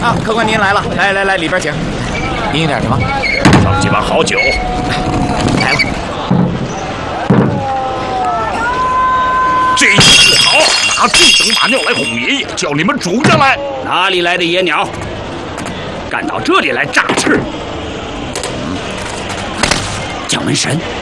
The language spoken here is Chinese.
啊，客官您来了，来，里边请。您有点什么？ 上几碗好酒。 来了。 这不好，拿这等马尿来哄爷爷，叫你们主家来。 哪里来的野鸟？敢到这里来诈尸！蒋门神。